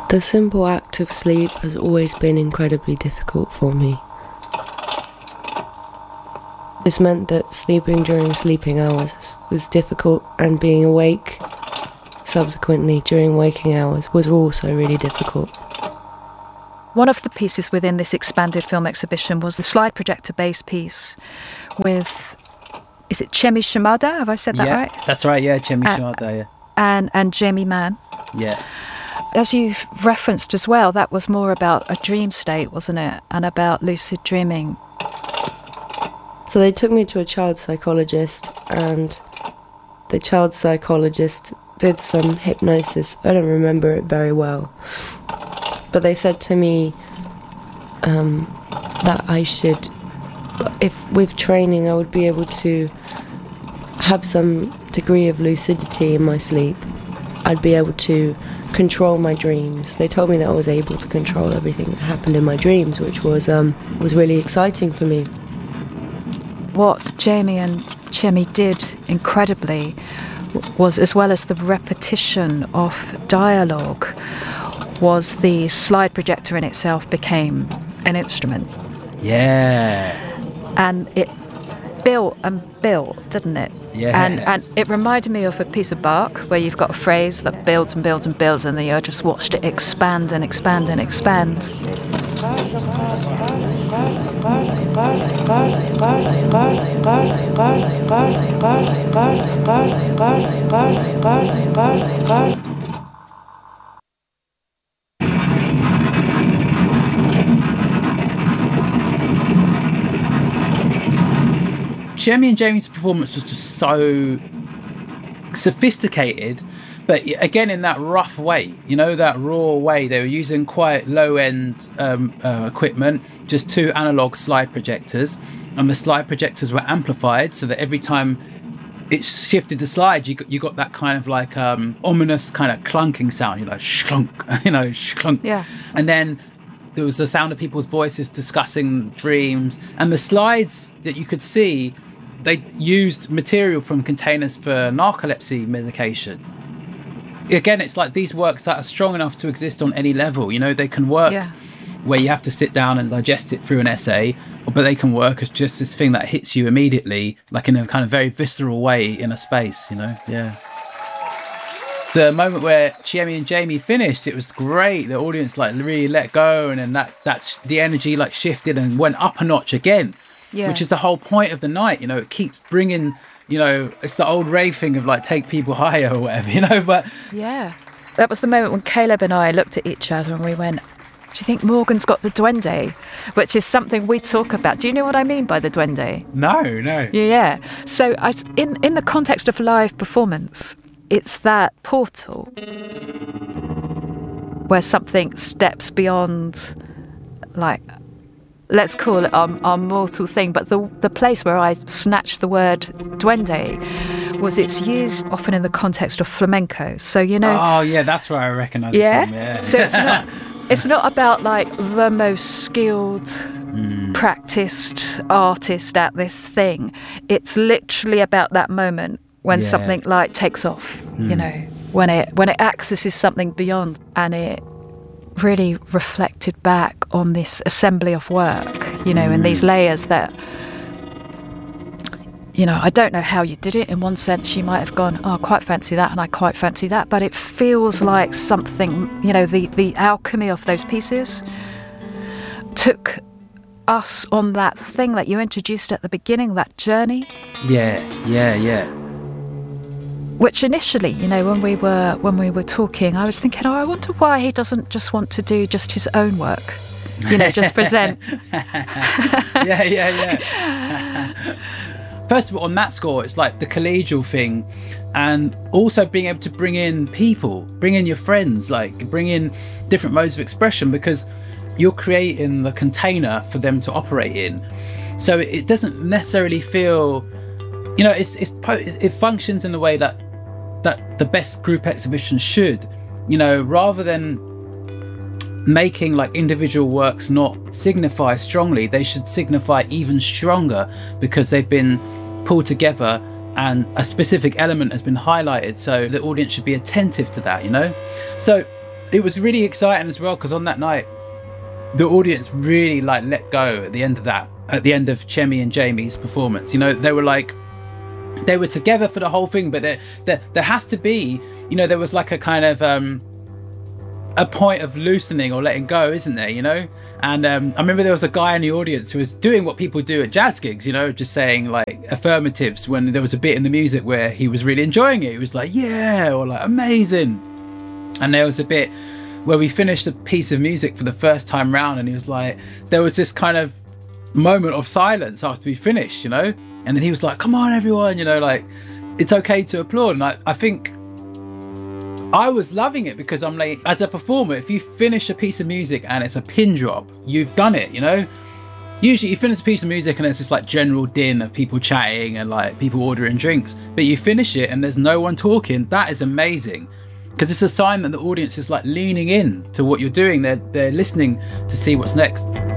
The simple act of sleep has always been incredibly difficult for me. This meant that sleeping during sleeping hours was difficult, and being awake subsequently during waking hours was also really difficult. One of the pieces within this expanded film exhibition was the slide projector-based piece with, is it Chemi Shimada? Have I said that right? That's right, yeah, Chemi Shimada, yeah. And Jamie Mann. Yeah. As you've referenced as well, that was more about a dream state, wasn't it? And about lucid dreaming. So they took me to a child psychologist, and the child psychologist did some hypnosis. I don't remember it very well. But they said to me that I should, if with training I would be able to have some degree of lucidity in my sleep. I'd be able to control my dreams. They told me that I was able to control everything that happened in my dreams, which was really exciting for me. What Jamie and Chemi did incredibly was, as well as the repetition of dialogue, was the slide projector in itself became an instrument. Yeah. And it built and built, didn't it? Yeah. And it reminded me of a piece of Bach where you've got a phrase that builds and builds and builds, and then you just watched it expand and expand and expand. Chemi and Jamie's performance was just so sophisticated, but again in that rough way, you know, that raw way. They were using quite low-end equipment, just 2 analog slide projectors, and the slide projectors were amplified so that every time it shifted the slide, you got that kind of like ominous kind of clunking sound, you know, shlunk, you know, shlunk. Yeah. And then there was the sound of people's voices discussing dreams, and the slides that you could see, they used material from containers for narcolepsy medication. Again, it's like these works that are strong enough to exist on any level. You know, they can work where you have to sit down and digest it through an essay, but they can work as just this thing that hits you immediately, like in a kind of very visceral way in a space, you know? Yeah. The moment where Chemi and Jamie finished, it was great. The audience like really let go, and then that's the energy like shifted and went up a notch again. Yeah. Which is the whole point of the night, you know. It keeps bringing, you know, it's the old rave thing of like take people higher or whatever, you know. But yeah, that was the moment when Caleb and I looked at each other and we went, do you think Morgan's got the duende? Which is something we talk about. Do you know what I mean by the duende? No. Yeah. So in the context of live performance, it's that portal where something steps beyond, like, let's call it our mortal thing. But the place where I snatched the word duende was it's used often in the context of flamenco. So, you know... Oh, yeah, that's where I recognise it from, yeah. So it's not about, like, the most skilled, practiced artist at this thing. It's literally about that moment when something, like, takes off, you know, when it accesses something beyond, and it really reflected back on this assembly of work, you know, and these layers that, you know, I don't know how you did it. In one sense, you might have gone, oh, I quite fancy that, and I quite fancy that, but it feels like something, you know, the alchemy of those pieces took us on that thing that you introduced at the beginning, that journey. Yeah. Which initially, you know, when we were talking, I was thinking, oh, I wonder why he doesn't just want to do just his own work, you know, just present. Yeah. First of all, on that score, it's like the collegial thing, and also being able to bring in people, bring in your friends, like bring in different modes of expression, because you're creating the container for them to operate in. So it doesn't necessarily feel, you know, it functions in the way that the best group exhibitions should, you know, rather than making like individual works not signify strongly, they should signify even stronger because they've been pulled together and a specific element has been highlighted, so the audience should be attentive to that, you know. So it was really exciting as well, because on that night the audience really like let go at the end of Chemi and Jamie's performance. You know, they were together for the whole thing, but there has to be, you know, there was like a kind of a point of loosening or letting go, isn't there, you know? And I remember there was a guy in the audience who was doing what people do at jazz gigs, you know, just saying like affirmatives when there was a bit in the music where he was really enjoying it. He was like, yeah, or like, amazing. And there was a bit where we finished a piece of music for the first time round, and he was like, there was this kind of moment of silence after we finished, you know? And then he was like, come on everyone, you know, like, it's okay to applaud. And I think I was loving it, because I'm like, as a performer, if you finish a piece of music and it's a pin drop, you've done it, you know? Usually you finish a piece of music and there's this like general din of people chatting and like people ordering drinks, but you finish it and there's no one talking. That is amazing, because it's a sign that the audience is like leaning in to what you're doing. They're listening to see what's next.